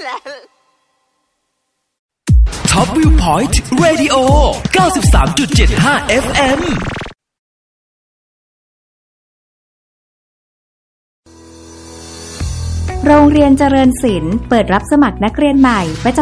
Top Viewpoint Radio 93.75 FM โรงเรียนเจริญศิลป์เปิดรับสมัครนักเรียนใหม่ประจ